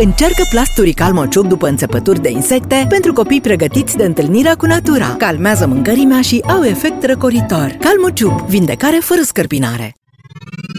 Încearcă plasturii Calmociuc după înțepături de insecte pentru copii pregătiți de întâlnirea cu natura. Calmează mâncărimea și au efect răcoritor. Calmociuc, vindecare fără scărpinare.